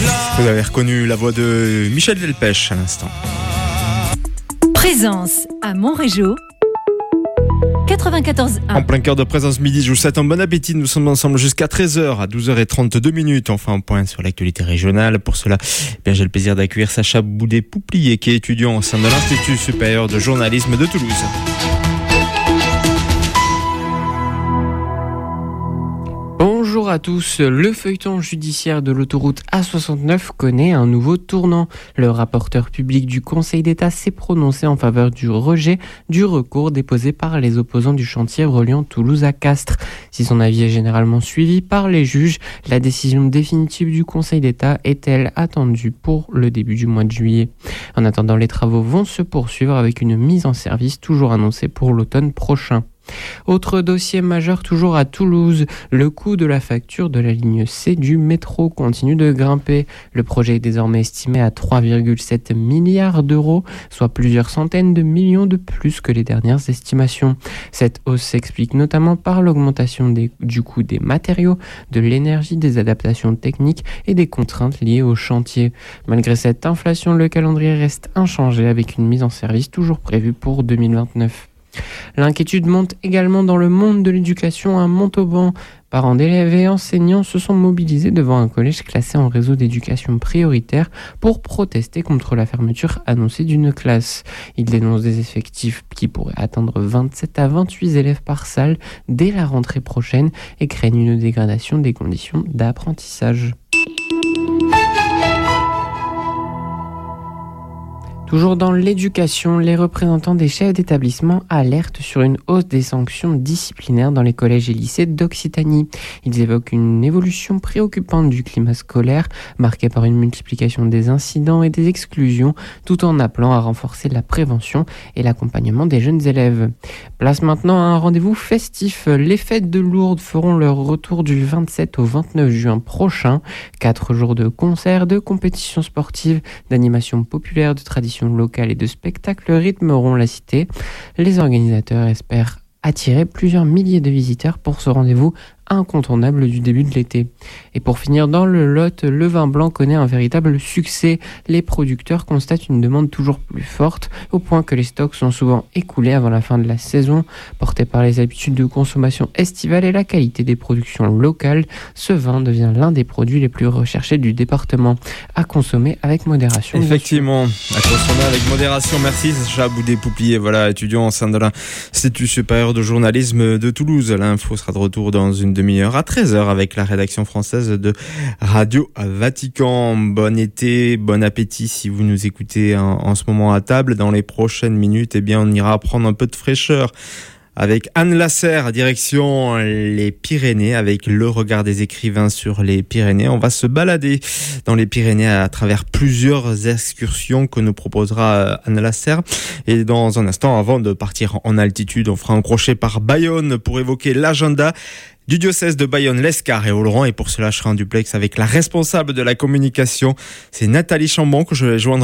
Vous avez reconnu la voix de Michel Delpech à l'instant. Présence à Montrégeau 94.1. En plein cœur de Présence midi, je vous souhaite un bon appétit. Nous sommes ensemble jusqu'à 13h, à 12h32. On fait un point sur l'actualité régionale. Pour cela, j'ai le plaisir d'accueillir Sacha Boudet-Pouplier, qui est étudiant au sein de l'Institut supérieur de journalisme de Toulouse. Bonjour à tous, le feuilleton judiciaire de l'autoroute A69 connaît un nouveau tournant. Le rapporteur public du Conseil d'État s'est prononcé en faveur du rejet du recours déposé par les opposants du chantier reliant Toulouse à Castres. Si son avis est généralement suivi par les juges, la décision définitive du Conseil d'État est-elle attendue pour le début du mois de juillet. En attendant, les travaux vont se poursuivre avec une mise en service toujours annoncée pour l'automne prochain. Autre dossier majeur toujours à Toulouse, le coût de la facture de la ligne C du métro continue de grimper. Le projet est désormais estimé à 3,7 milliards d'euros, soit plusieurs centaines de millions de plus que les dernières estimations. Cette hausse s'explique notamment par l'augmentation du coût des matériaux, de l'énergie, des adaptations techniques et des contraintes liées au chantier. Malgré cette inflation, le calendrier reste inchangé avec une mise en service toujours prévue pour 2029. L'inquiétude monte également dans le monde de l'éducation à Montauban. Parents d'élèves et enseignants se sont mobilisés devant un collège classé en réseau d'éducation prioritaire pour protester contre la fermeture annoncée d'une classe. Ils dénoncent des effectifs qui pourraient atteindre 27 à 28 élèves par salle dès la rentrée prochaine et craignent une dégradation des conditions d'apprentissage. Toujours dans l'éducation, les représentants des chefs d'établissement alertent sur une hausse des sanctions disciplinaires dans les collèges et lycées d'Occitanie. Ils évoquent une évolution préoccupante du climat scolaire, marquée par une multiplication des incidents et des exclusions, tout en appelant à renforcer la prévention et l'accompagnement des jeunes élèves. Place maintenant à un rendez-vous festif. Les fêtes de Lourdes feront leur retour du 27 au 29 juin prochain. 4 jours de concerts, de compétitions sportives, d'animations populaires, de traditions locales et de spectacles rythmeront la cité. Les organisateurs espèrent attirer plusieurs milliers de visiteurs pour ce rendez-vous incontournable du début de l'été. Et pour finir dans le Lot, le vin blanc connaît un véritable succès. Les producteurs constatent une demande toujours plus forte, au point que les stocks sont souvent écoulés avant la fin de la saison. Porté par les habitudes de consommation estivale et la qualité des productions locales, ce vin devient l'un des produits les plus recherchés du département. À consommer avec modération. Effectivement, à consommer avec modération. Merci Sacha Boudet-Pouplier, voilà, étudiant au sein de l'Institut supérieur de journalisme de Toulouse. L'info sera de retour dans une demi-heure à 13h avec la rédaction française de Radio Vatican. Bon été, bon appétit si vous nous écoutez en ce moment à table. Dans les prochaines minutes, on ira prendre un peu de fraîcheur avec Anne Lasserre, direction les Pyrénées, avec le regard des écrivains sur les Pyrénées. On va se balader dans les Pyrénées à travers plusieurs excursions que nous proposera Anne Lasserre. Et dans un instant, avant de partir en altitude, on fera un crochet par Bayonne pour évoquer l'agenda du diocèse de Bayonne, l'Escar et Oloron. Et pour cela, je serai en duplex avec la responsable de la communication. C'est Nathalie Chambon que je vais joindre